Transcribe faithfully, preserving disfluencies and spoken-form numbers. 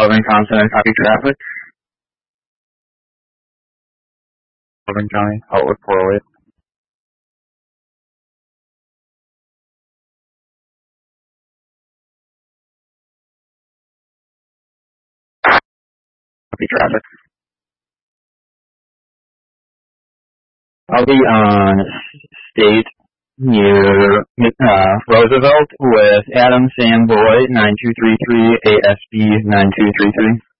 Southern Consonant, copy traffic. Southern County, Outlook four oh eight. Copy traffic. I'll be on State near uh, Roosevelt with Adam Sam Boy nine two three three A S B nine two three three.